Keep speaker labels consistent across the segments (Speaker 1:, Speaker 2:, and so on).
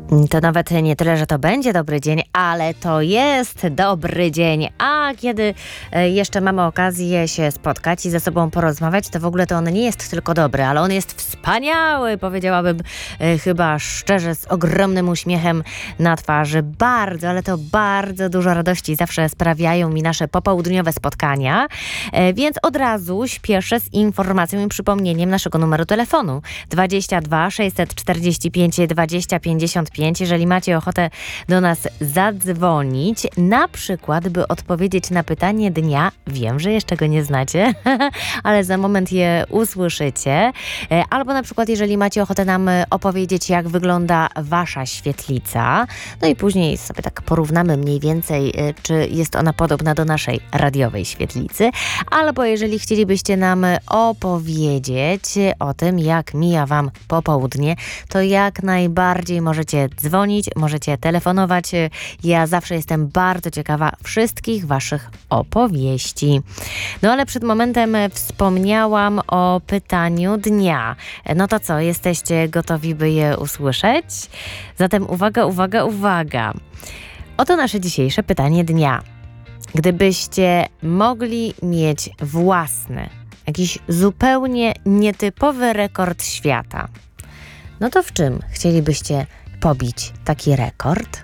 Speaker 1: To nawet nie tyle, że to będzie dobry dzień, ale to jest dobry dzień. A kiedy jeszcze mamy okazję się spotkać i ze sobą porozmawiać, to w ogóle to on nie jest tylko dobry, ale on jest wspaniały, powiedziałabym chyba szczerze, z ogromnym uśmiechem na twarzy. Bardzo, ale to bardzo dużo radości zawsze sprawiają mi nasze popołudniowe spotkania, więc od razu śpieszę z informacją i przypomnieniem naszego numeru telefonu 22 645 20 55. Jeżeli macie ochotę do nas zadzwonić, na przykład, by odpowiedzieć na pytanie dnia, wiem, że jeszcze go nie znacie, ale za moment je usłyszycie, albo na przykład, jeżeli macie ochotę nam opowiedzieć, jak wygląda wasza świetlica, no i później sobie tak porównamy mniej więcej, czy jest ona podobna do naszej radiowej świetlicy, albo jeżeli chcielibyście nam opowiedzieć o tym, jak mija wam popołudnie, to jak najbardziej możecie dzwonić, możecie telefonować. Ja zawsze jestem bardzo ciekawa wszystkich waszych opowieści. No ale przed momentem wspomniałam o pytaniu dnia. No to co, jesteście gotowi, by je usłyszeć? Zatem uwaga, uwaga, uwaga. Oto nasze dzisiejsze pytanie dnia. Gdybyście mogli mieć własny, jakiś zupełnie nietypowy rekord świata, no to w czym chcielibyście pobić taki rekord?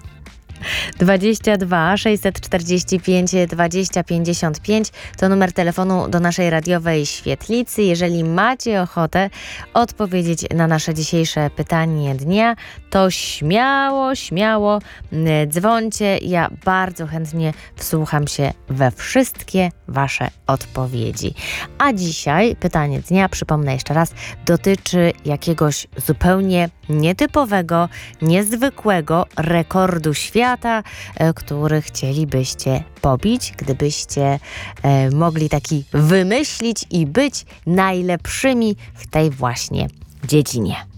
Speaker 1: 22 645 20 55 to numer telefonu do naszej radiowej świetlicy. Jeżeli macie ochotę odpowiedzieć na nasze dzisiejsze pytanie dnia, to śmiało, śmiało dzwońcie. Ja bardzo chętnie wsłucham się we wszystkie wasze odpowiedzi. A dzisiaj pytanie dnia, przypomnę jeszcze raz, dotyczy jakiegoś zupełnie nietypowego, niezwykłego rekordu świata, który chcielibyście pobić, gdybyście mogli taki wymyślić i być najlepszymi w tej właśnie dziedzinie.